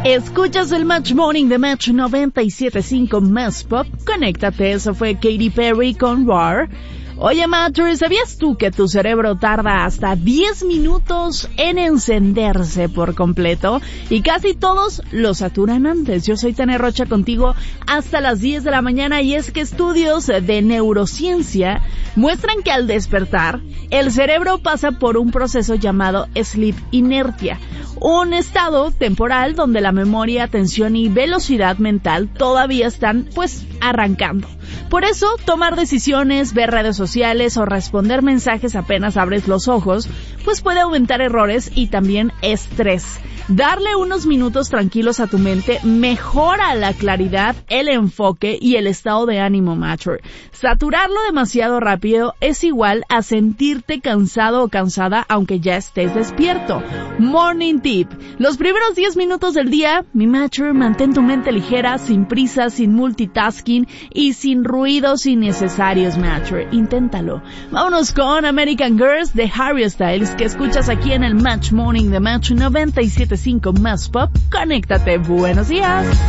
Escuchas el Match Morning de Match 97.5 Más Pop. Conéctate, eso fue Katy Perry con Roar. Oye, Matcher, ¿sabías tú que tu cerebro tarda hasta 10 minutos en encenderse por completo? Y casi todos lo saturan antes. Yo soy Tania Rocha contigo hasta las 10 de la mañana y es que estudios de neurociencia muestran que al despertar, el cerebro pasa por un proceso llamado sleep inertia, un estado temporal donde la memoria, atención y velocidad mental todavía están, arrancando. Por eso, tomar decisiones, ver redes sociales o responder mensajes apenas abres los ojos, puede aumentar errores y también estrés. Darle unos minutos tranquilos a tu mente mejora la claridad, el enfoque y el estado de ánimo, Matcher. Saturarlo demasiado rápido es igual a sentirte cansado o cansada aunque ya estés despierto. Morning tip. Los primeros 10 minutos del día, mi Matcher, mantén tu mente ligera, sin prisa, sin multitasking y sin ruidos innecesarios, Matcher. Inténtalo. Vámonos con American Girls de Harry Styles, que escuchas aquí en el Match Morning de Match 97.5 Más Pop. Conéctate. Buenos días.